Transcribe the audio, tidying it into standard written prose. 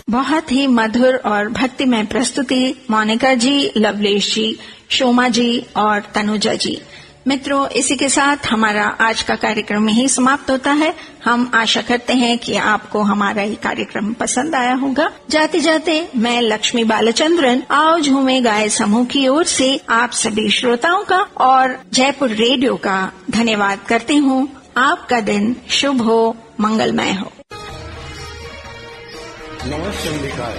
बहुत ही मधुर और भक्तिमय प्रस्तुति मोनिका जी, लवलेश जी, शोमा जी और तनुजा जी। मित्रों, इसी के साथ हमारा आज का कार्यक्रम यही समाप्त होता है। हम आशा करते हैं कि आपको हमारा ये कार्यक्रम पसंद आया होगा। जाते जाते मैं लक्ष्मी बालचंद्रन आओ झूमे गाए समूह की ओर से आप सभी श्रोताओं का और जयपुर रेडियो का धन्यवाद करती हूँ। आपका दिन शुभ हो, मंगलमय हो। नमस्ते।